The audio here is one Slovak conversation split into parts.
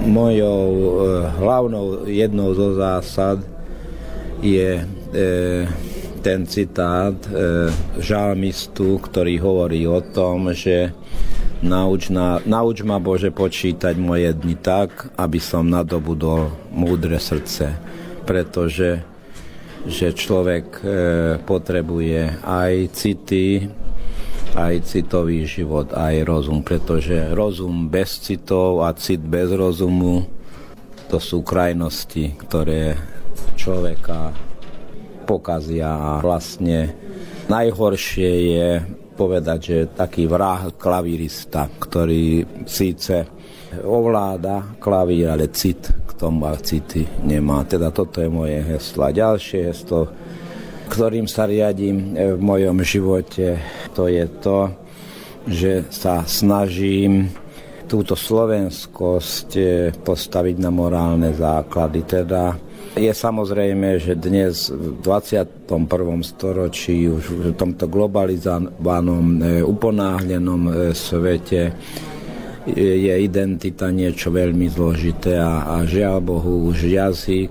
Mojou hlavnou jednou zo zásad je ten citát žalmistu, ktorý hovorí o tom, že nauč ma Bože počítať moje dni tak, aby som nadobudol múdre srdce, pretože že človek potrebuje aj city, aj citový život, aj rozum, pretože rozum bez citov a cit bez rozumu, to sú krajnosti, ktoré človeka pokazia a vlastne najhoršie je povedať, že taký vrah klavírista, ktorý síce ovláda klavír, ale cit k tomu a city nemá. Teda toto je moje heslo. A ďalšie heslo, ktorým sa riadím v mojom živote, to je to, že sa snažím túto slovenskosť postaviť na morálne základy. Teda je samozrejme, že dnes v 21. storočí, už v tomto globalizovanom, uponáhľanom svete je identita niečo veľmi zložité a žiaľ Bohu už jazyk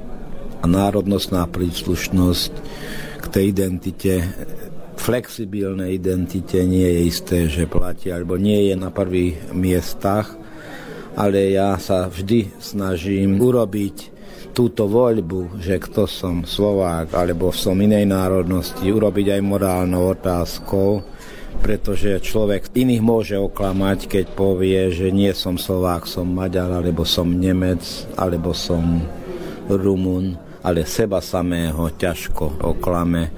a národnostná príslušnosť k tej identite, flexibilnej identite nie je isté, že platí, alebo nie je na prvých miestach, ale ja sa vždy snažím urobiť túto voľbu, že kto som Slovák alebo som inej národnosti, urobiť aj morálnou otázkou, pretože človek iných môže oklamať, keď povie, že nie som Slovák, som Maďar, alebo som Nemec, alebo som Rumun, ale seba samého ťažko oklame.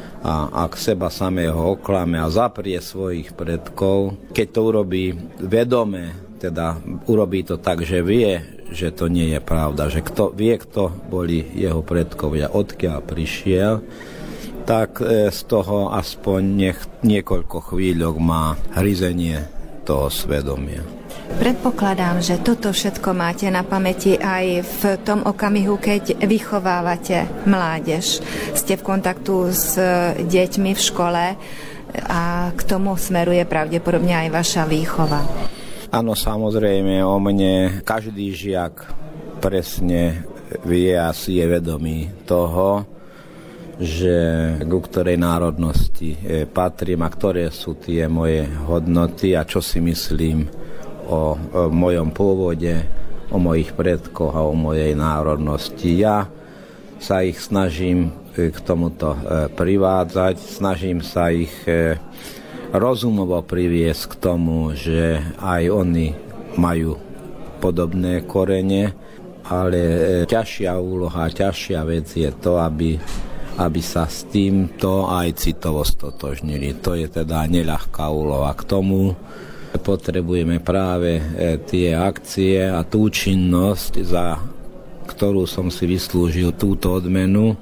A ak seba samého oklame a zaprie svojich predkov, keď to urobí vedome, teda urobí to tak, že vie, že to nie je pravda, že kto boli jeho predkovia, odkiaľ prišiel, tak z toho aspoň niekoľko chvíľok má hryzenie toho svedomia. Predpokladám, že toto všetko máte na pamäti aj v tom okamihu, keď vychovávate mládež. Ste v kontaktu s deťmi v škole a k tomu smeruje pravdepodobne aj vaša výchova. Áno, samozrejme, o mne každý žiak presne vie a si je vedomý toho, že ku ktorej národnosti patrím a ktoré sú tie moje hodnoty a čo si myslím o mojom pôvode, o mojich predkoch a o mojej národnosti. Ja sa ich snažím k tomuto privádzať, snažím sa ich rozumovo priviesť k tomu, že aj oni majú podobné korene, ale ťažšia úloha, ťažšia vec je to, aby sa s týmto aj citovo stotožnili. To je teda neľahká úloha. K tomu potrebujeme práve tie akcie a tú činnosť, za ktorú som si vyslúžil túto odmenu,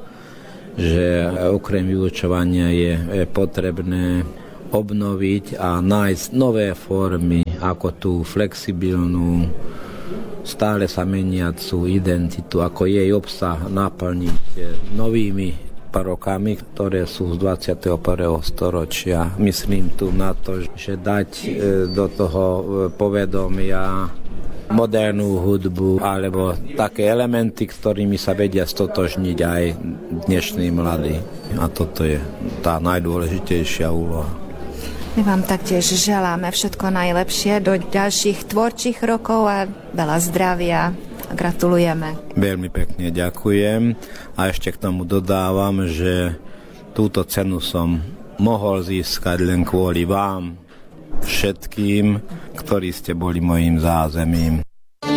že okrem vyučovania je potrebné obnoviť a nájsť nové formy, ako tú flexibilnú, stále sa meniacu identitu, ako jej obsah naplniť novými prvokami, ktoré sú z 21. storočia. Myslím tu na to, že dať do toho povedomia modernú hudbu alebo také elementy, ktorými sa vedia stotožniť aj dnešní mladí. A toto je tá najdôležitejšia úloha. My vám taktiež želáme všetko najlepšie do ďalších tvorčích rokov a veľa zdravia. Gratulujeme. Veľmi pekne ďakujem a ešte k tomu dodávam, že túto cenu som mohol získať len kvôli vám všetkým, ktorí ste boli mojím zázemím.